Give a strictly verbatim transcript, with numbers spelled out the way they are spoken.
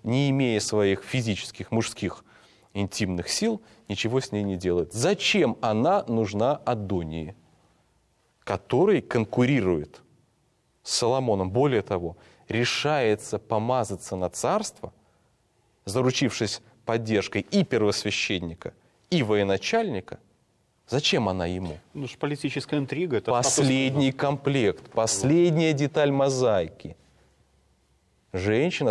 не имея своих физических, мужских, интимных сил, ничего с ней не делает. Зачем она нужна Адонии, который конкурирует с Соломоном? Более того, решается помазаться на царство, заручившись поддержкой и первосвященника, и военачальника. Зачем она ему? Ну, же политическая интрига. Это Последний комплект, последняя деталь мозаики. Женщина